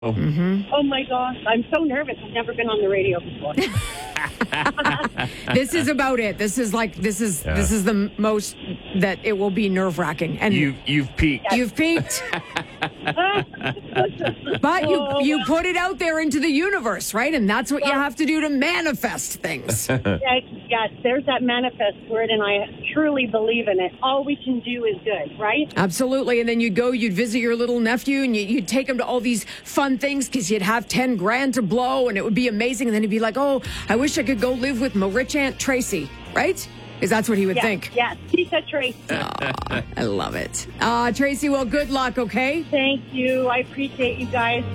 Oh my gosh, I'm so nervous. I've never been on the radio before. This is about it. This is the most that it will be nerve-wracking. And you've peaked. You've peaked. But you put it out there into the universe, right? And that's what you have to do to manifest things. Yes, there's that manifest word, and I truly believe in it. All we can do is good, right? Absolutely. And then you'd visit your little nephew, and you'd take him to all these fun things because you'd have 10 grand to blow, and it would be amazing. And then he'd be like, oh, I wish I could go live with my rich Aunt Tracy, right? Because that's what he would think. Yes, he said Tracy. I love it. Tracy, well, good luck, okay? Thank you. I appreciate you guys.